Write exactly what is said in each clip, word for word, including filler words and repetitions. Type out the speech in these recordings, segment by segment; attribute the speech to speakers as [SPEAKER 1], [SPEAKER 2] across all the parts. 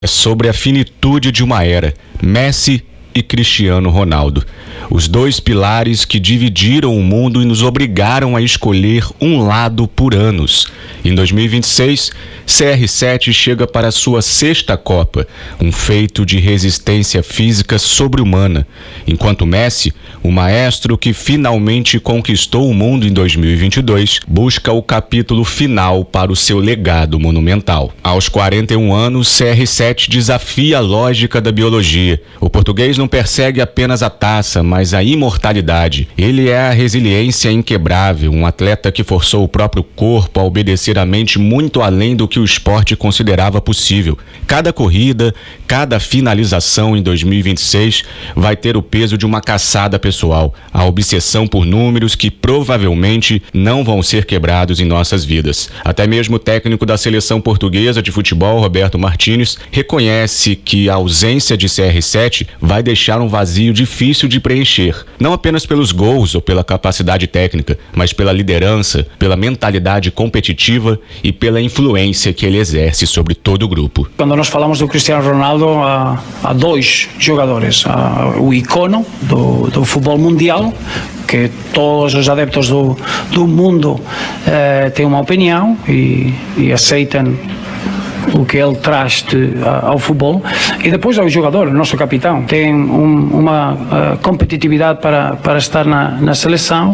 [SPEAKER 1] É sobre a finitude de uma era, Messi e Cristiano Ronaldo. Os dois pilares que dividiram o mundo e nos obrigaram a escolher um lado por anos. Em dois mil e vinte e seis, C R sete chega para a sua sexta Copa, um feito de resistência física sobre-humana, enquanto Messi, o maestro que finalmente conquistou o mundo em dois mil e vinte e dois, busca o capítulo final para o seu legado monumental. Aos quarenta e um anos, C R sete desafia a lógica da biologia. O português não persegue apenas a taça, mas a imortalidade. Ele é a resiliência inquebrável, um atleta que forçou o próprio corpo a obedecer a mente muito além do que o esporte considerava possível. Cada corrida, cada finalização em dois mil e vinte e seis vai ter o peso de uma caçada pessoal, a obsessão por números que provavelmente não vão ser quebrados em nossas vidas. Até mesmo o técnico da seleção portuguesa de futebol, Roberto Martínez, reconhece que a ausência de C R sete vai deixar um vazio difícil de preencher, não apenas pelos gols ou pela capacidade técnica, mas pela liderança, pela mentalidade competitiva e pela influência que ele exerce sobre todo o grupo.
[SPEAKER 2] Quando nós falamos do Cristiano Ronaldo, há, há dois jogadores, há o icono do, do futebol mundial, que todos os adeptos do, do mundo eh, têm uma opinião e, e aceitam o que ele traz de, ao futebol, e depois ao jogador, o nosso capitão, tem um, uma uh, competitividade para, para estar na, na seleção,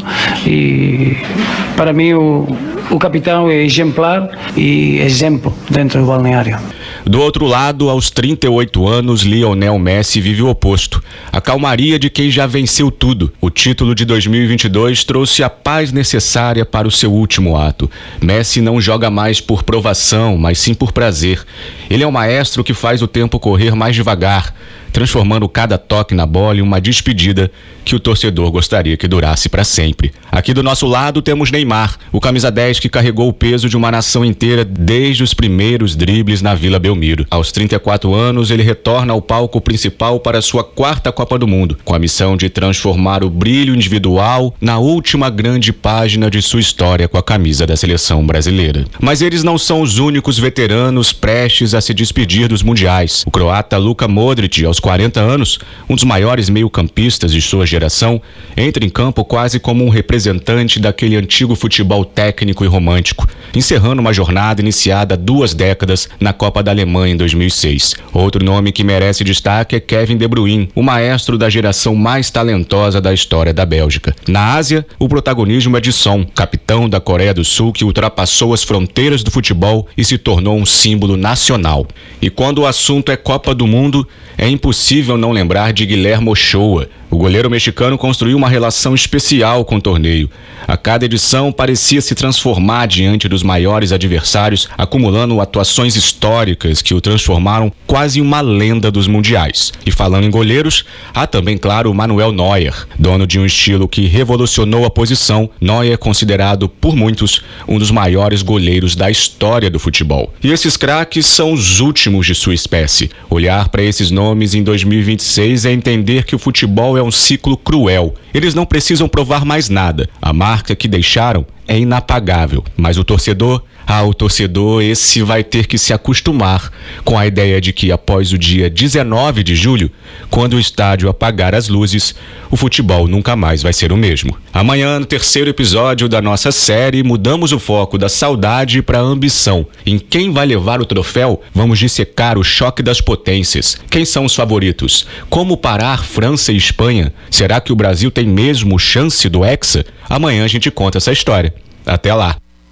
[SPEAKER 2] e para mim o, o capitão é exemplar e exemplo dentro do balneário.
[SPEAKER 1] Do outro lado, aos trinta e oito anos, Lionel Messi vive o oposto. A calmaria de quem já venceu tudo. O título de dois mil e vinte e dois trouxe a paz necessária para o seu último ato. Messi não joga mais por provação, mas sim por prazer. Ele é o maestro que faz o tempo correr mais devagar, transformando cada toque na bola em uma despedida que o torcedor gostaria que durasse para sempre. Aqui do nosso lado temos Neymar, o camisa dez que carregou o peso de uma nação inteira desde os primeiros dribles na Vila Belmiro. Aos trinta e quatro anos, ele retorna ao palco principal para sua quarta Copa do Mundo, com a missão de transformar o brilho individual na última grande página de sua história com a camisa da seleção brasileira. Mas eles não são os únicos veteranos prestes a se despedir dos mundiais. O croata Luka Modric, aos quarenta anos, um dos maiores meio-campistas de sua geração, entra em campo quase como um representante daquele antigo futebol técnico e romântico, encerrando uma jornada iniciada há duas décadas na Copa da Alemanha em dois mil e seis. Outro nome que merece destaque é Kevin De Bruyne, o maestro da geração mais talentosa da história da Bélgica. Na Ásia, o protagonismo é de Son, capitão da Coreia do Sul, que ultrapassou as fronteiras do futebol e se tornou um símbolo nacional. E quando o assunto é Copa do Mundo, é impossível não lembrar de Guilherme Ochoa. O goleiro mexicano construiu uma relação especial com o torneio. A cada edição parecia se transformar diante dos maiores adversários, acumulando atuações históricas que o transformaram quase em uma lenda dos mundiais. E falando em goleiros, há também, claro, o Manuel Neuer, dono de um estilo que revolucionou a posição. Neuer é considerado por muitos um dos maiores goleiros da história do futebol. E esses craques são os últimos de sua espécie. Olhar para esses nomes em dois mil e vinte e seis é entender que o futebol é um ciclo cruel. Eles não precisam provar mais nada. A marca que deixaram é inapagável. Mas o torcedor, ah, o torcedor, esse vai ter que se acostumar com a ideia de que após o dia dezenove de julho, quando o estádio apagar as luzes, o futebol nunca mais vai ser o mesmo. Amanhã, no terceiro episódio da nossa série, mudamos o foco da saudade para a ambição. Em quem vai levar o troféu, vamos dissecar o choque das potências. Quem são os favoritos? Como parar França e Espanha? Será que o Brasil tem mesmo chance do Hexa? Amanhã a gente conta essa história. Até lá!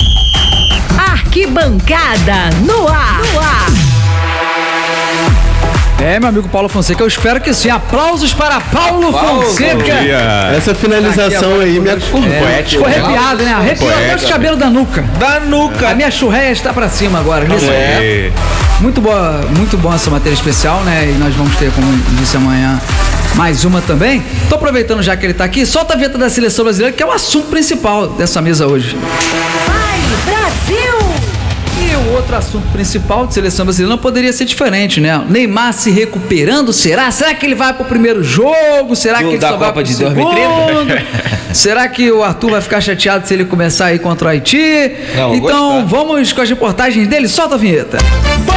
[SPEAKER 3] Arquibancada no ar. No ar.
[SPEAKER 4] É, meu amigo Paulo Fonseca, eu espero que sim. Aplausos para Paulo, Paulo Fonseca.
[SPEAKER 5] Essa finalização aí me acordou.
[SPEAKER 4] É, ficou arrepiado, né? Arrepiou até os cabelos da nuca.
[SPEAKER 5] Da nuca.
[SPEAKER 4] A minha churreia está pra cima agora. Isso é. Muito boa, muito bom essa matéria especial, né? E nós vamos ter, como disse amanhã, mais uma também. Tô aproveitando já que ele tá aqui, solta a vinheta da seleção brasileira, que é o assunto principal dessa mesa hoje.
[SPEAKER 3] Vai, Brasil!
[SPEAKER 4] E o outro assunto principal de seleção brasileira não poderia ser diferente, né? Neymar se recuperando, será? Será que ele vai pro primeiro jogo? Será que ele só vai pro segundo? Será que o Arthur vai ficar chateado se ele começar aí contra o Haiti? Não, então vamos com as reportagens dele. Solta a vinheta.